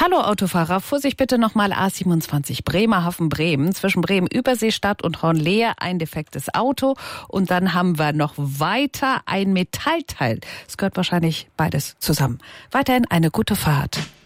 Hallo Autofahrer, Vorsicht bitte nochmal A27 Bremerhaven-Bremen. Zwischen Bremen-Überseestadt und Hornlehe ein defektes Auto. Und dann haben wir noch weiter ein Metallteil. Es gehört wahrscheinlich beides zusammen. Weiterhin eine gute Fahrt.